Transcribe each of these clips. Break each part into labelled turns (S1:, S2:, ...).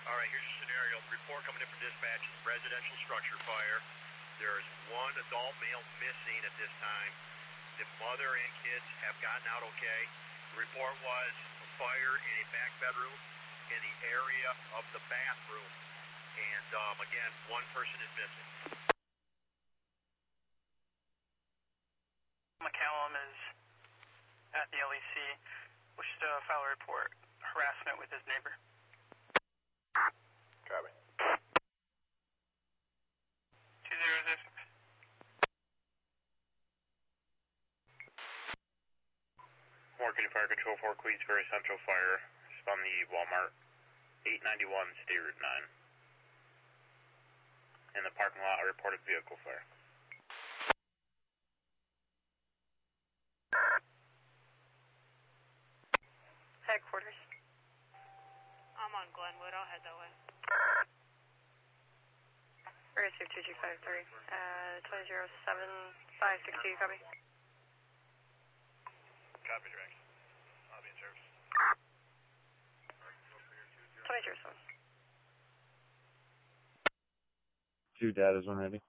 S1: All right, here's your scenario. Report coming in from dispatch, residential structure fire. There is one adult male missing at this time. The mother and kids have gotten out okay. The report was a fire in a back bedroom in the area of the bathroom. And again, one person is missing.
S2: McCallum is at the LEC. Wishes to file a report, harassment with his neighbor.
S1: Copy.
S2: 2006.
S3: Moore County Fire Control 4, Queensbury Central Fire. Just on the Walmart, 891 State Route 9. In the parking lot, a reported vehicle fire.
S2: Headquarters.
S4: I'm on Glenwood. I'll head that way.
S2: Receive 2253. 207560, copy.
S1: Copy, direct. I'll be in service.
S2: 2007.
S5: 2 data's when ready.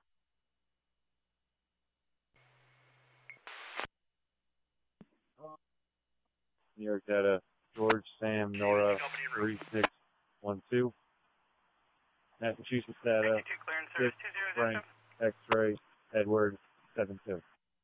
S5: New York data, George, Sam, Nora, 3612. Massachusetts data,
S2: 52 clearance
S5: 6,
S2: service 2007.
S5: Frank, X-ray, Edward, 72.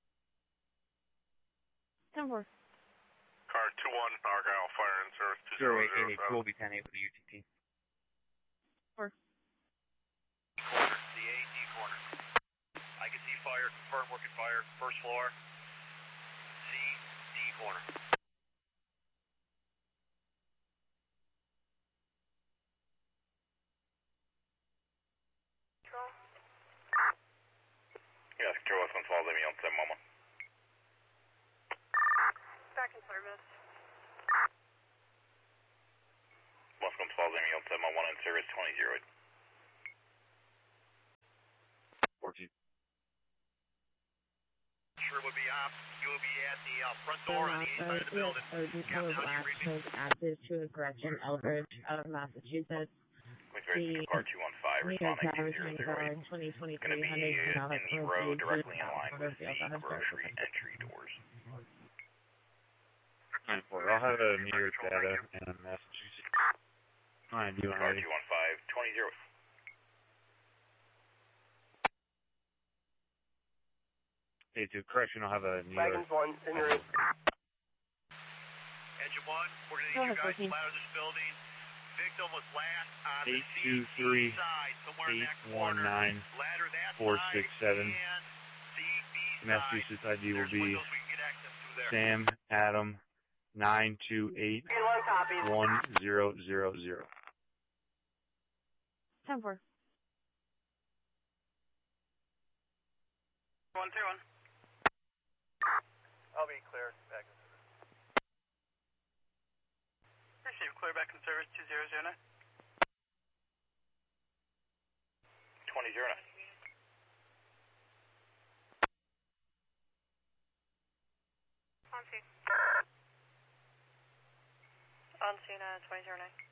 S4: 10-4.
S3: Car 21, Argyle Fire in service 2007.
S6: Will be 10-8 with the UTT.
S4: 4.
S1: Corner, the AD corner. I can see fire, confirmed working fire, first floor. C, D corner.
S2: Control.
S3: Yes, Control West 112, let me on 7 Mama.
S2: Back in service.
S3: West 112, let me on 7 Mama in service 2008.
S5: 14.
S1: Sure would be up. You will be at the front door on the east side of the building.
S7: Captain Hutchins active to a correction Eldridge of Massachusetts. The
S3: Car 215,
S7: New York
S3: responding
S7: Towers
S3: to 008.
S7: in 2023
S3: Going to be
S7: Huntington
S3: in the row directly in line with the grocery entry doors.
S5: 9-4. I'll have a New York data and Massachusetts. Alright, do you want
S3: Car
S5: ready?
S3: 215, 2008.
S5: Okay, to correction, I'll have a New York.
S2: Wagons 1, in your 8.
S1: Engine 1, we're going to need you guys to ladder this building. Victim was last on the
S5: 823
S1: side, somewhere in that corner.
S5: 819
S1: Ladder that
S5: 467.
S1: side and CB
S5: Massachusetts
S1: side.
S5: ID will
S1: There's
S5: be
S1: windows we can get access to there.
S5: Sam Adam 928
S2: 1 copy.
S5: 1000.
S4: 10-4.
S2: 131.
S1: I'll be clear. Back in service.
S2: Receive clear back in service 2009.
S3: 2009.
S2: On scene. On scene, 2009.